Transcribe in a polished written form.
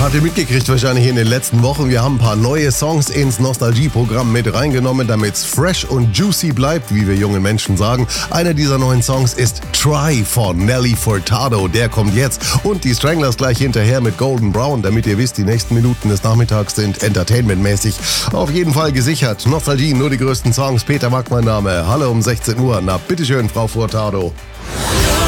habt ihr mitgekriegt wahrscheinlich in den letzten Wochen. Wir haben ein paar neue Songs ins Nostalgie-Programm mit reingenommen, damit es fresh und juicy bleibt, wie wir jungen Menschen sagen. Einer dieser neuen Songs ist Try von Nelly Furtado. Der kommt jetzt. Und die Stranglers gleich hinterher mit Golden Brown, damit ihr wisst, die nächsten Minuten des Nachmittags sind entertainmentmäßig auf jeden Fall gesichert. Nostalgie, nur die größten Songs. Peter Mack mein Name. Hallo um 16 Uhr. Na, bitteschön, Frau Furtado.